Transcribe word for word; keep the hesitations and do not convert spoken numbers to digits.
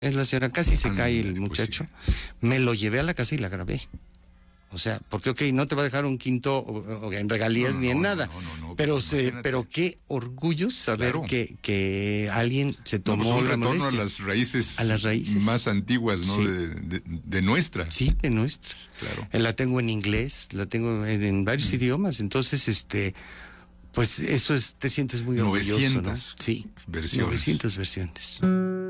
Es la señora, casi se Ah, cae el pues muchacho. sí. Me lo llevé a la casa y la grabé. O sea, porque, ok, no te va a dejar un quinto o, o en regalías No, no, ni en no, nada. no, no, no, pero pero se, imagínate. pero qué orgullo saber Claro. que, que alguien se No, tomó pues un la retorno molestia. a las raíces, A las raíces. más antiguas, ¿no? Sí. De, de, de nuestra. Sí, de nuestra. Claro. Eh, La tengo en inglés, la tengo en, en varios Mm. idiomas. Entonces, este, pues eso es, te sientes muy orgulloso, ¿no? novecientas Sí. versiones. novecientas versiones.